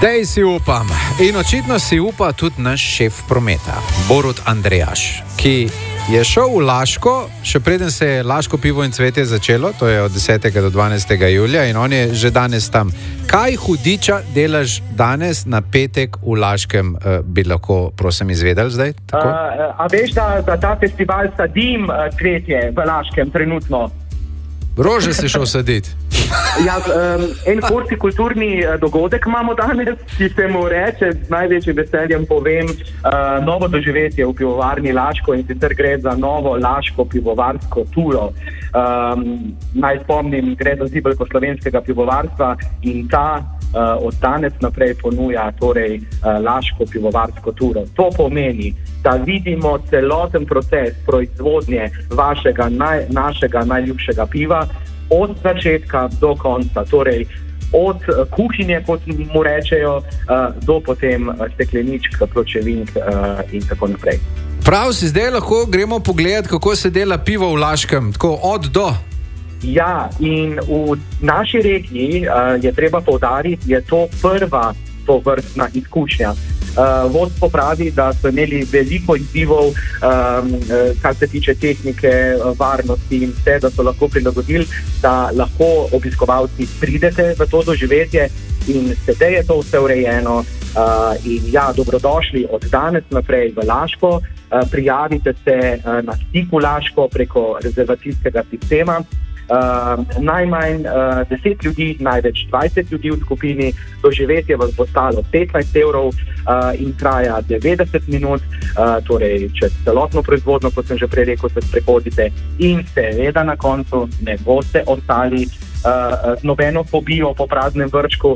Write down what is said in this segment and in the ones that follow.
Dej si upam. In očitno si upa tudi naš šef prometa, Borut Andrejaš, ki je šel v Laško, še preden se je Laško pivo in cvetje začelo, to je od 10. do 12. julija in on je že danes tam. Kaj hudiča delaš danes na petek v Laškem, bi lahko, prosim, izvedeli zdaj? A veš, da ta festival sadim cvetje v Laškem trenutno? Rože si šel saditi. Ja, en hortikulturni dogodek imamo danes, ki se mu reče, z največjim veseljem povem, novo doživetje v pivovarni Laško, in sicer gre za novo Laško pivovarsko turo. Naj spomnim, gre za zibelko slovenskega pivovarstva in ta od danes naprej ponuja torej Laško pivovarsko turo. To pomeni, da vidimo celoten proces proizvodnje našega najljubšega piva od začetka do konca, torej od kuhinje, kot mu rečejo, do potem stekleničk, pločevink in tako naprej. Prav si zdaj lahko gremo pogledat, kako se dela pivo v Laškem, tako od do. Ja, in v naši regiji je treba poudariti, je to prva tovrstna izkušnja. Vodstvo pravi, da so imeli veliko izzivov, kar se tiče tehnike, varnosti in vse, da so lahko prilagodili, da lahko obiskovalci pridete v to doživetje, in sedaj je to vse urejeno. In ja, dobrodošli od danes naprej v Laško. Prijavite se na Stiku Laško preko rezervacijskega sistema. Najmanj 10 ljudi, največ 20 ljudi v skupini. Doživetje vas bo stalo 15 evrov in traja 90 minut, torej čez celotno proizvodno, kot sem že prej rekel, se sprehodite in seveda na koncu ne boste ostali z nobeno fobijo po praznem vrčku.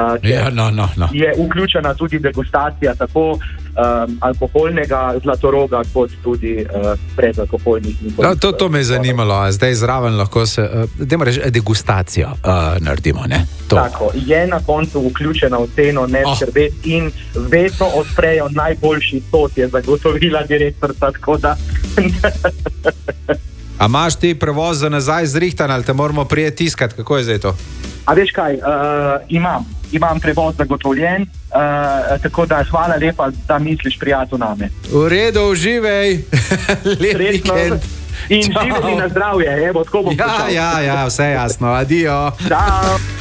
Je vključena tudi degustacija tako alkoholnega Zlatoroga kot tudi predalkoholnih. To me je zanimalo, a zdaj zraven lahko se, dajmo reči, degustacijo naredimo, ne? Tako, je na koncu vključena v ceno, ne skrbeti, in vedno odprejo najboljši sos, je zagotovila direktorica, tako da... A imaš ti prevoz za nazaj zrihtan ali te moramo prije tiskati? Kako je zdaj to? A veš kaj, imam prevoz zagotovljen, tako da hvala lepa, da misliš prijatelj name. V redu, uživej. Lep vikend. In živeli na zdravje, evo, tako bom počal. Ja, vse jasno, adijo. Ciao.